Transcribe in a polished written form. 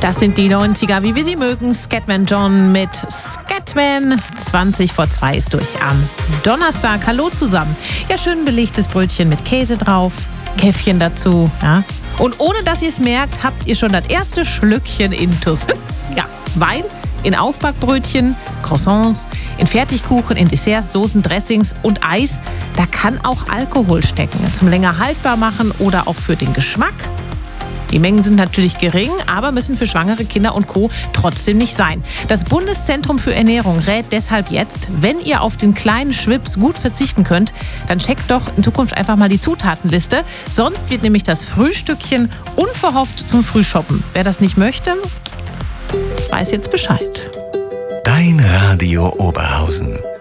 Das sind die 90er, wie wir sie mögen. Scatman John mit Scatman. 2:20 ist durch am Donnerstag. Hallo zusammen. Ja, schön belegtes Brötchen mit Käse drauf. Käffchen dazu. Ja. Und ohne dass ihr es merkt, habt ihr schon das erste Schlückchen Intus. Ja, Wein in Aufbackbrötchen, Croissants, in Fertigkuchen, in Desserts, Soßen, Dressings und Eis. Da kann auch Alkohol stecken. Zum länger haltbar machen oder auch für den Geschmack. Die Mengen sind natürlich gering, aber müssen für schwangere Kinder und Co. trotzdem nicht sein. Das Bundeszentrum für Ernährung rät deshalb jetzt, wenn ihr auf den kleinen Schwips gut verzichten könnt, dann checkt doch in Zukunft einfach mal die Zutatenliste. Sonst wird nämlich das Frühstückchen unverhofft zum Frühshoppen. Wer das nicht möchte, weiß jetzt Bescheid. Dein Radio Oberhausen.